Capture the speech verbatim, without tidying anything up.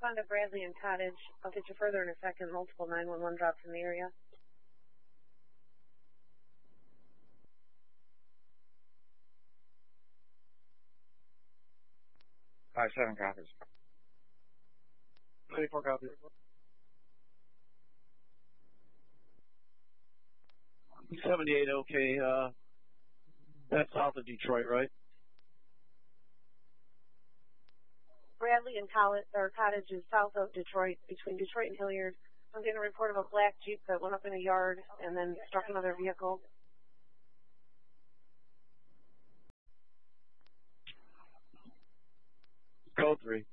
Respond to Bradley and Cottage. I'll get you further in a second. Multiple nine one one drops in the area. Five seven copies. Twenty-four copies. Seventy-eight. Okay. Uh, that's south of Detroit, right? Bradley and Cottage, or Cottage is south of Detroit, between Detroit and Hilliard. I'm getting a report of a black Jeep that went up in a yard and then struck another vehicle. Code three.